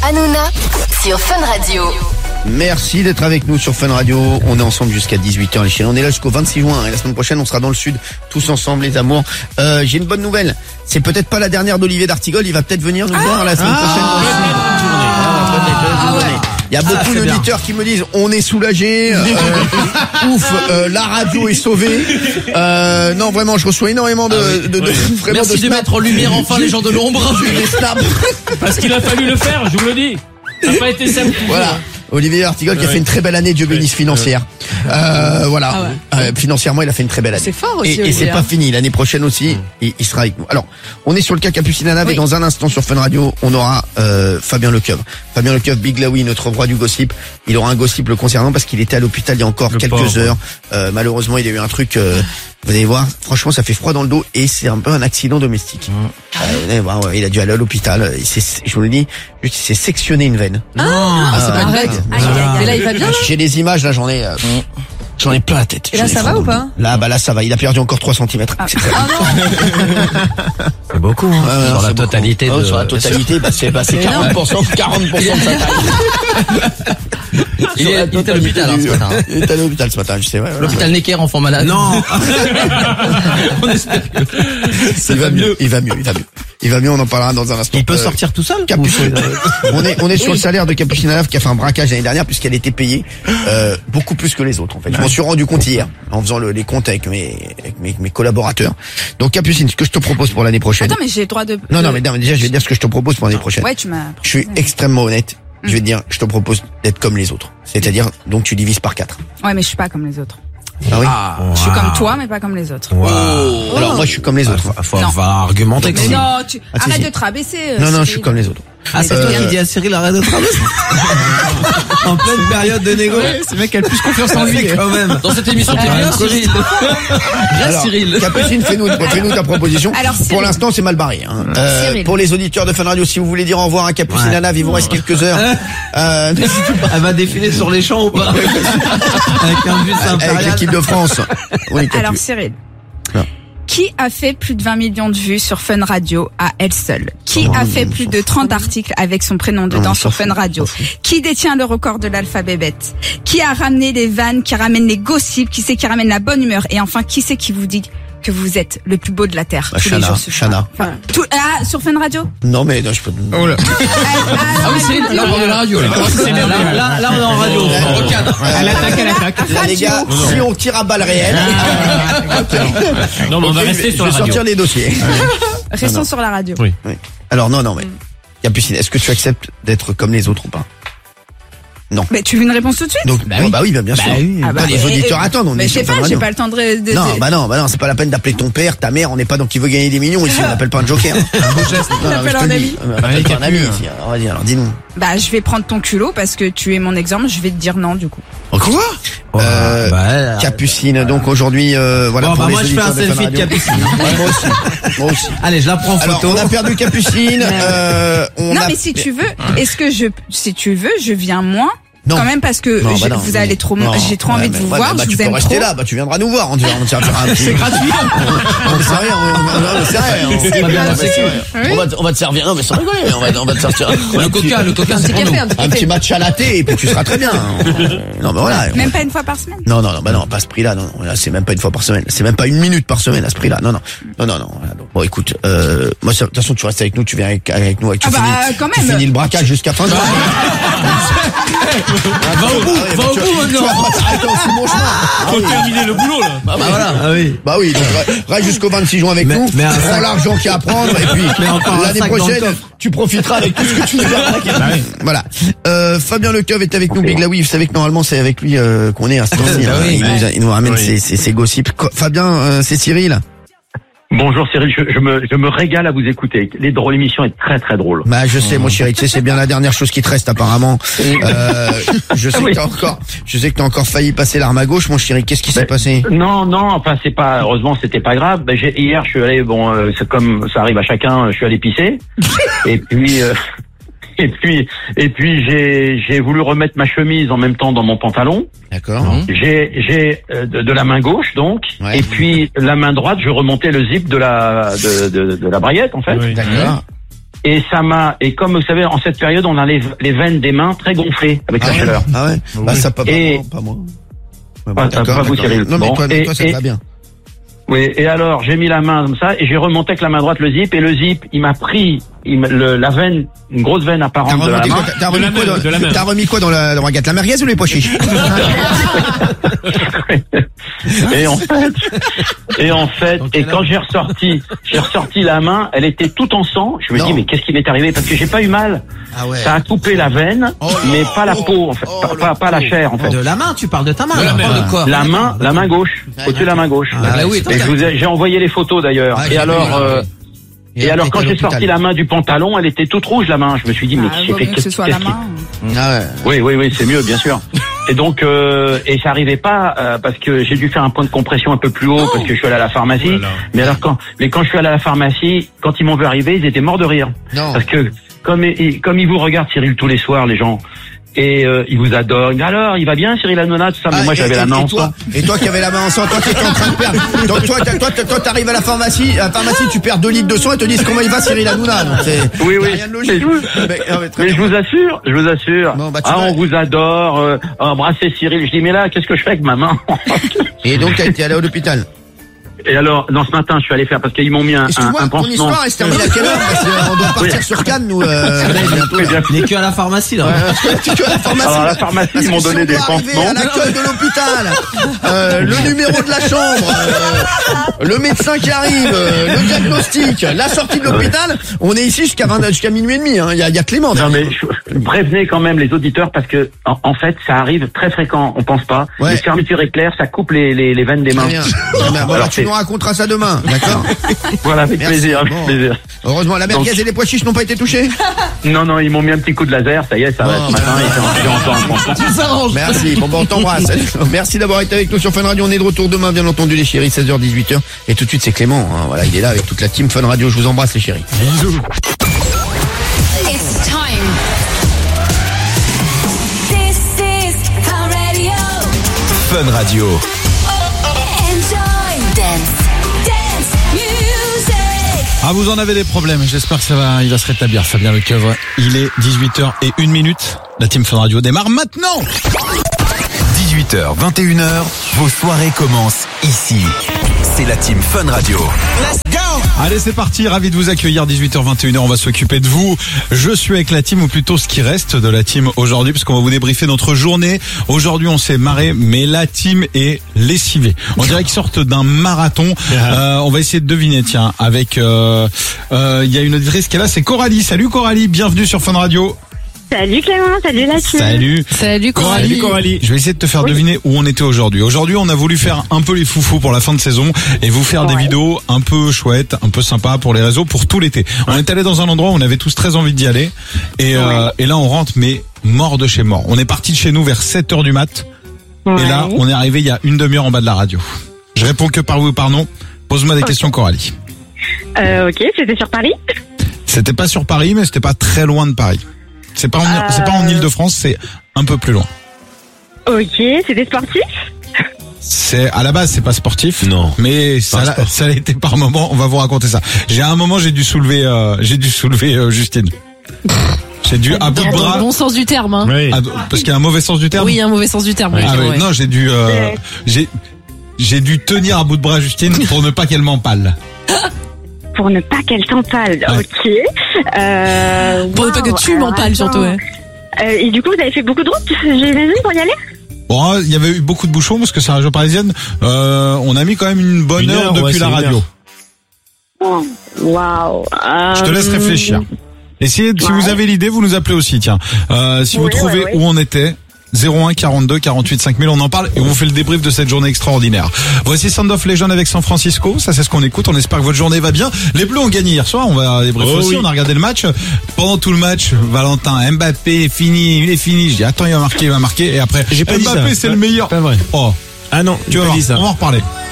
Hanouna sur Fun Radio. Merci d'être avec nous sur Fun Radio. On est ensemble jusqu'à 18h les chéris. On est là jusqu'au 26 juin et la semaine prochaine on sera dans le sud tous ensemble les amours. J'ai une bonne nouvelle. C'est peut-être pas la dernière d'Olivier d'Artigol, il va peut-être venir nous voir la semaine prochaine. Il y a beaucoup d'auditeurs qui me disent on est soulagés, ouf, la radio est sauvée. Non vraiment, je reçois énormément de vraiment merci de mettre en lumière enfin les gens de l'ombre. Des snaps. Parce qu'il a fallu le faire, je vous le dis. Ça n'a pas été simple. Voilà. Olivier Artigol qui a fait une très belle année, Dieu bénisse, financière. Voilà. Financièrement, il a fait une très belle année. C'est fort aussi. Et c'est pas fini. L'année prochaine aussi, il sera avec nous. Alors, on est sur le cas Capucine Anav et dans un instant sur Fun Radio, on aura Fabien Lecoeuvre. Fabien Lecoeuvre, Big Laoui, notre roi du gossip. Il aura un gossip le concernant parce qu'il était à l'hôpital il y a encore quelques heures. Malheureusement, il a eu un truc... vous allez voir, franchement, ça fait froid dans le dos et c'est un peu un accident domestique. Vous allez voir, il a dû aller à l'hôpital. Je vous le dis, il s'est sectionné une veine. C'est pas une blague. Et là, il va bien. J'ai des images, là, j'en ai plein la tête. Et là, ça va ou pas? Là, ça va. Il a perdu encore 3 cm. C'est beaucoup, hein. Sur la totalité de... Sur la totalité, c'est 40% de sa taille. Il est à l'hôpital, ce matin. Il est à l'hôpital ce matin, je sais, L'hôpital Necker, enfant malade. Non! On espère que... Il va mieux, on en parlera dans un instant. Il peut sortir tout seul? On est sur le salaire de Capucine Anav qui a fait un braquage l'année dernière puisqu'elle était payée, beaucoup plus que les autres, en fait. Je m'en suis rendu compte hier, en faisant les comptes avec mes collaborateurs. Donc, Capucine, ce que je te propose pour l'année prochaine. Attends, mais j'ai le droit de... Non, mais déjà, je vais te dire ce que je te propose pour l'année prochaine. Ouais, tu m'as... Je suis extrêmement honnête. Je vais te dire, je te propose d'être comme les autres. C'est-à-dire, donc tu divises par 4. Ouais, mais je suis pas comme les autres. Ah oui? Je suis comme toi, mais pas comme les autres. Alors moi, je suis comme les autres. Faut argumenter. Mais non, arrête si. de te rabaisser. Non, je suis comme les autres. Ah, c'est toi qui dis à Cyril arrête de travailler. En pleine période de négo. Ce mec a le plus confiance en lui. Quand même. Dans cette émission, t'es bien, Cyril. Reste Cyril. Capucine, fais-nous ta proposition. Alors, pour l'instant, c'est mal barré. Pour les auditeurs de Fun Radio, si vous voulez dire au revoir à Capucine Anav, il vous reste quelques heures. Elle va défiler sur les champs ou pas? Avec un bus impérial. Avec l'équipe de France. Oui, Alors, Cyril. Qui a fait plus de 20 millions de vues sur Fun Radio à elle seule? Qui a fait plus de 30 articles avec son prénom dedans sur Fun Radio? Qui détient le record de l'alphabet bête? Qui a ramené les vannes, qui ramène les gossips, qui c'est qui ramène la bonne humeur? Et enfin, qui c'est qui vous dit que vous êtes le plus beau de la Terre? Chana. Sur Fun Radio? Non, mais non, je peux... Oh là. Ah oui, c'est là, on est la radio, là. Là, on est en radio. Elle attaque. Là, les gars, si on tire à balles réelles... Non, mais on va rester sur la radio. Je vais sortir les dossiers. Restons sur la radio. Oui. Alors, non, mais... Capucine, est-ce que tu acceptes d'être comme les autres ou pas? Non. Mais tu veux une réponse tout de suite? Donc, oui, bien sûr. Les auditeurs attendent, mais je sais pas, j'ai pas le temps de... Non, c'est pas la peine d'appeler ton père, ta mère, on n'est pas dans qui veut gagner des millions ici, on n'appelle pas un joker. On appelle un ami. On appelle un ami ici, alors dis-nous. Je vais prendre ton culot parce que tu es mon exemple, je vais te dire non du coup. Quoi? Capucine, donc aujourd'hui, voilà. Bon, moi je fais un selfie de Capucine. Moi aussi. Allez, je la prends en photo. Alors, on a perdu Capucine, mais si tu veux, je viens moins. Non. Quand même parce que vous allez trop, j'ai trop envie de vous voir, je vous aime trop. Tu peux rester là, tu viendras nous voir, on te servira un petit... C'est gratuit. On va te servir, non mais sans rigoler, on va te sortir le coca c'est pour nous. Un petit match à la thé et puis tu seras très bien. Non mais voilà. Même pas une fois par semaine? Non, pas à ce prix-là, non. Là, c'est même pas une fois par semaine. C'est même pas une minute par semaine à ce prix-là. Non. Bon, écoute, moi, de toute façon, tu restes avec nous, tu viens avec nous, tu finis le braquage jusqu'à fin de mois. Va au bout maintenant. Faut terminer le boulot là. Bah oui, donc reste jusqu'au 26 juin avec nous. Prends l'argent qu'il y a à prendre et puis l'année prochaine tu profiteras avec tout ce que tu nous as. Voilà. Fabien Lecoeuvre est avec nous, Big Laoui. Vous savez que normalement c'est avec lui qu'on est à ce temps-ci. Il nous ramène ses gossips. Fabien, c'est Cyril. Bonjour Cyril, je me régale à vous écouter. L'émission est très très drôle. Je sais, mon chéri, tu sais, c'est bien la dernière chose qui te reste apparemment. Je sais que t'as encore failli passer l'arme à gauche, mon chéri. Qu'est-ce qui s'est passé? Non, enfin c'est pas, heureusement c'était pas grave. Hier je suis allé, c'est comme ça arrive à chacun, je suis allé pisser. Et puis j'ai voulu remettre ma chemise en même temps dans mon pantalon. D'accord. J'ai de la main gauche donc, et puis la main droite, je remontais le zip de la braguette en fait. Oui. D'accord. et comme vous savez, en cette période, on a les veines des mains très gonflées avec la chaleur. Ah ouais. Bah, ça pas moi. Ouais, bon, pas vous, Cyril. Non, mais Bon, toi, ça te va bien. Oui, et alors, j'ai mis la main comme ça, et j'ai remonté avec la main droite le zip, et le zip, il m'a pris, la veine, une grosse veine apparente de la main. T'as remis quoi dans la baguette? La merguez ou les pois chiches? Et quand j'ai ressorti la main, elle était toute en sang. Je me dis, mais qu'est-ce qui m'est arrivé? Parce que j'ai pas eu mal. Ah ouais. Ça a coupé la veine, mais pas la peau, en fait. Pas la chair, en fait. De la main, tu parles de ta main. De quoi? La main gauche. Au-dessus de la main gauche. Et j'ai envoyé les photos d'ailleurs. Et alors, quand j'ai sorti la main du pantalon, elle était toute rouge, la main. Je me suis dit, mais que ce soit la main. Oui, c'est mieux, bien sûr. Et donc, et ça arrivait pas, parce que j'ai dû faire un point de compression un peu plus haut, parce que je suis allé à la pharmacie. Voilà. Mais alors, quand je suis allé à la pharmacie, quand ils m'ont vu arriver, ils étaient morts de rire. Non. Parce que, comme ils vous regardent, Cyril, tous les soirs, les gens. Et il vous adore. Alors, il va bien, Cyril Hanouna, tout ça. Mais moi, j'avais la main en sang. Et toi qui avais la main en sang, toi qui étais en train de perdre. Donc toi, t'arrives à la pharmacie, tu perds 2 litres de sang et te disent comment il va, Cyril Hanouna. Oui. Mais je vous assure. Bon, on vous adore. Embrassez Cyril. Je dis, mais là, qu'est-ce que je fais avec ma main? Et donc, t'as été allé à l'hôpital. Et alors, ce matin, je suis allé faire, parce qu'ils m'ont mis un pansement. Ton histoire, elle se termine à quelle heure? Parce qu'on doit partir sur Cannes, nous, bientôt. Il n'est que à la pharmacie, là. Alors, à la pharmacie, ils m'ont donné des pansements. À l'accueil de l'hôpital, le numéro de la chambre, le médecin qui arrive, le diagnostic, la sortie de l'hôpital. On est ici jusqu'à minuit et demi, hein. Il y a Clément. Non, mais prévenez quand même les auditeurs, parce que, en fait, ça arrive très fréquent, on pense pas. Les fermetures éclairs, ça coupe les veines des mains. Alors, tu nous raconteras ça demain, d'accord? Voilà, avec plaisir. Heureusement, la merguez et les pois chiches n'ont pas été touchés? Non, ils m'ont mis un petit coup de laser, ça y est, ça va, ce matin, ils sont encore en Merci, bon, on t'embrasse. Merci d'avoir été avec nous sur Fun Radio, on est de retour demain, bien entendu, les chéris, 16h, 18h. Et tout de suite, c'est Clément, hein. Voilà, il est là avec toute la team Fun Radio, je vous embrasse, les chéris. Bisous. It's time. This is Fun Radio. Fun Radio. Ah, vous en avez des problèmes. J'espère que il va se rétablir. Fabien Lecoeuvre. Il est 18h01. La team Fun Radio démarre maintenant. 18h, 21h. Vos soirées commencent ici. C'est la team Fun Radio. Let's go! Allez, c'est parti. Ravi de vous accueillir. 18h, 21h. On va s'occuper de vous. Je suis avec la team, ou plutôt ce qui reste de la team aujourd'hui, parce qu'on va vous débriefer notre journée. Aujourd'hui, on s'est marré, mais la team est lessivée. On dirait qu'ils sortent d'un marathon. On va essayer de deviner, tiens, avec, il y a une auditrice qui est là, c'est Coralie. Salut Coralie. Bienvenue sur Fun Radio. Salut Clément, salut la team. Salut Coralie. Je vais essayer de te faire deviner où on était aujourd'hui. Aujourd'hui, on a voulu faire un peu les foufous pour la fin de saison et vous faire des vidéos un peu chouettes, un peu sympas pour les réseaux pour tout l'été. On est allé dans un endroit où on avait tous très envie d'y aller et là on rentre mais mort de chez mort. On est parti de chez nous vers 7h du mat et là on est arrivé il y a une demi-heure en bas de la radio. Je réponds que par oui ou par non. Pose-moi des questions Coralie. Ok, c'était sur Paris? C'était pas sur Paris mais c'était pas très loin de Paris. C'est pas en Île-de-France, c'est un peu plus loin. Ok, c'était sportif? À la base, c'est pas sportif. Non. Mais ça l'a été par moment. On va vous raconter ça. J'ai dû soulever Justine. J'ai dû à bout de bras. Dans le bon sens du terme, hein. Oui. Parce qu'il y a un mauvais sens du terme. Oui, il y a un mauvais sens du terme. Oui. Non, j'ai dû tenir à bout de bras Justine pour ne pas qu'elle m'empale. Pour ne pas qu'elle s'empale, ok. Pour ne pas que tu m'empales surtout, ouais. Et du coup, vous avez fait beaucoup de route, j'imagine, pour y aller? Bon, il y avait eu beaucoup de bouchons parce que c'est la région parisienne. On a mis quand même une bonne heure depuis la radio. Waouh. Je te laisse réfléchir. Essayez, si vous avez l'idée, vous nous appelez aussi, tiens. Si vous trouvez où on était, 01 42 48 5000, on en parle et on vous fait le débrief de cette journée extraordinaire. Voici Sound of Legend avec San Francisco, ça c'est ce qu'on écoute, on espère que votre journée va bien. Les Bleus ont gagné hier soir, on va débriefer aussi, on a regardé le match. Pendant tout le match, Valentin, Mbappé, il est fini. Je dis attends, il va marquer et après, J'ai pas Mbappé dit ça. C'est le meilleur. Pas vrai. Oh. Ah non, tu vas voir, on va en reparler.